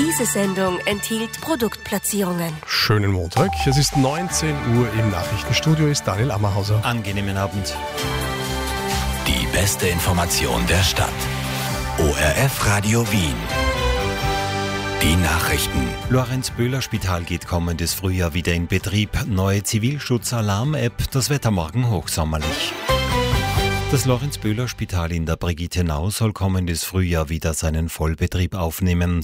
Diese Sendung enthielt Produktplatzierungen. Schönen Montag. Es ist 19 Uhr im Nachrichtenstudio, ist Daniel Ammerhauser. Angenehmen Abend. Die beste Information der Stadt. ORF Radio Wien. Die Nachrichten. Lorenz-Böhler-Spital geht kommendes Frühjahr wieder in Betrieb. Neue Zivilschutz-Alarm-App, das Wetter morgen hochsommerlich. Das Lorenz-Böhler-Spital in der Brigittenau soll kommendes Frühjahr wieder seinen Vollbetrieb aufnehmen.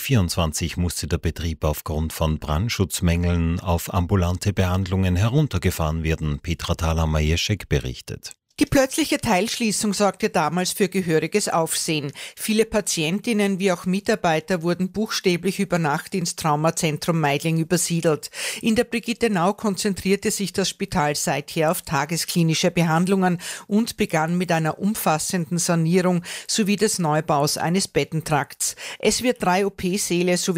2024 musste der Betrieb aufgrund von Brandschutzmängeln auf ambulante Behandlungen heruntergefahren werden. Petra Thaler-Majeschek berichtet. Die plötzliche Teilschließung sorgte damals für gehöriges Aufsehen. Viele Patientinnen wie auch Mitarbeiter wurden buchstäblich über Nacht ins Traumazentrum Meidling übersiedelt. In der Brigittenau konzentrierte sich das Spital seither auf tagesklinische Behandlungen und begann mit einer umfassenden Sanierung sowie des Neubaus eines Bettentrakts. Es wird 3 OP-Säle sowie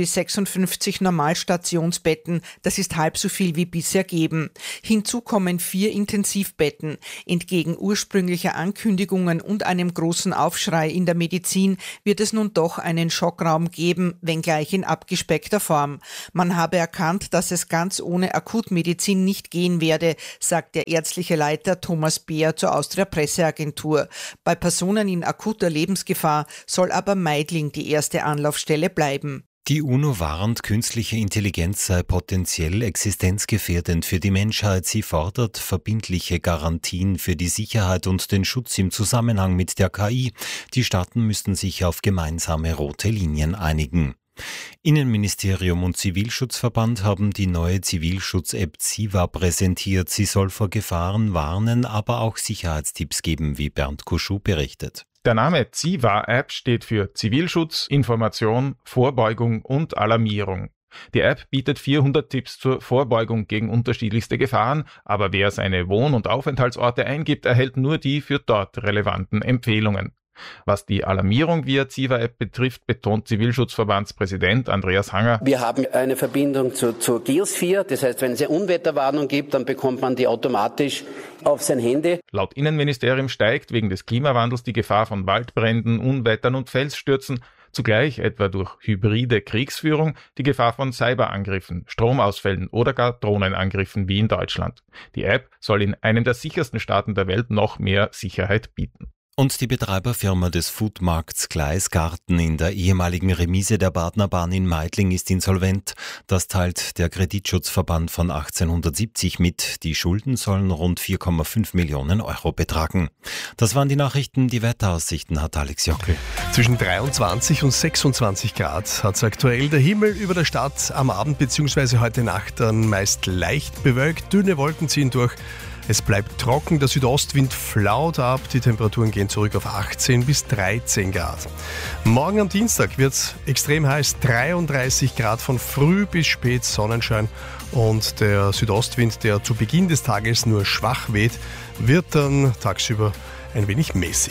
56 Normalstationsbetten, das ist halb so viel wie bisher geben. Hinzu kommen 4 Intensivbetten. Entgegen ursprünglicher Ankündigungen und einem großen Aufschrei in der Medizin wird es nun doch einen Schockraum geben, wenngleich in abgespeckter Form. Man habe erkannt, dass es ganz ohne Akutmedizin nicht gehen werde, sagt der ärztliche Leiter Thomas Beer zur Austria Presseagentur. Bei Personen in akuter Lebensgefahr soll aber Meidling die erste Anlaufstelle bleiben. Die UNO warnt, künstliche Intelligenz sei potenziell existenzgefährdend für die Menschheit. Sie fordert verbindliche Garantien für die Sicherheit und den Schutz im Zusammenhang mit der KI. Die Staaten müssten sich auf gemeinsame rote Linien einigen. Innenministerium und Zivilschutzverband haben die neue Zivilschutz-App Ziva präsentiert. Sie soll vor Gefahren warnen, aber auch Sicherheitstipps geben, wie Bernd Kuschuh berichtet. Der Name Ziva-App steht für Zivilschutz, Information, Vorbeugung und Alarmierung. Die App bietet 400 Tipps zur Vorbeugung gegen unterschiedlichste Gefahren, aber wer seine Wohn- und Aufenthaltsorte eingibt, erhält nur die für dort relevanten Empfehlungen. Was die Alarmierung via Ziva-App betrifft, betont Zivilschutzverbandspräsident Andreas Hanger. Wir haben eine Verbindung zur Geosphere, das heißt, wenn es eine Unwetterwarnung gibt, dann bekommt man die automatisch auf sein Handy. Laut Innenministerium steigt wegen des Klimawandels die Gefahr von Waldbränden, Unwettern und Felsstürzen. Zugleich, etwa durch hybride Kriegsführung, die Gefahr von Cyberangriffen, Stromausfällen oder gar Drohnenangriffen wie in Deutschland. Die App soll in einem der sichersten Staaten der Welt noch mehr Sicherheit bieten. Und die Betreiberfirma des Foodmarkts Gleisgarten in der ehemaligen Remise der Badnerbahn in Meidling ist insolvent. Das teilt der Kreditschutzverband von 1870 mit. Die Schulden sollen rund 4,5 Millionen Euro betragen. Das waren die Nachrichten. Die Wetteraussichten hat Alex Jockel. Zwischen 23 und 26 Grad hat es aktuell. Der Himmel über der Stadt am Abend bzw. heute Nacht dann meist leicht bewölkt. Dünne Wolken ziehen durch. Es bleibt trocken, der Südostwind flaut ab, die Temperaturen gehen zurück auf 18 bis 13 Grad. Morgen am Dienstag wird es extrem heiß, 33 Grad von früh bis spät Sonnenschein und der Südostwind, der zu Beginn des Tages nur schwach weht, wird dann tagsüber ein wenig mäßig.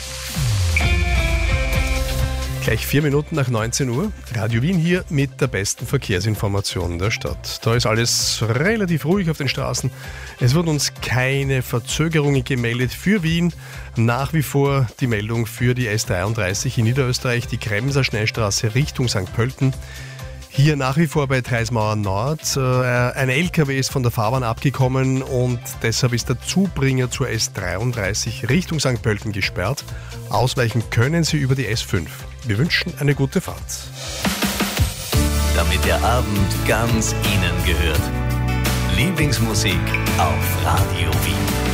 Gleich 4 Minuten nach 19 Uhr, Radio Wien hier mit der besten Verkehrsinformation der Stadt. Da ist alles relativ ruhig auf den Straßen. Es wurden uns keine Verzögerungen gemeldet für Wien. Nach wie vor die Meldung für die S33 in Niederösterreich, die Kremser Schnellstraße Richtung St. Pölten. Hier nach wie vor bei Treismauer Nord. Ein LKW ist von der Fahrbahn abgekommen und deshalb ist der Zubringer zur S33 Richtung St. Pölten gesperrt. Ausweichen können Sie über die S5. Wir wünschen eine gute Fahrt. Damit der Abend ganz Ihnen gehört. Lieblingsmusik auf Radio Wien.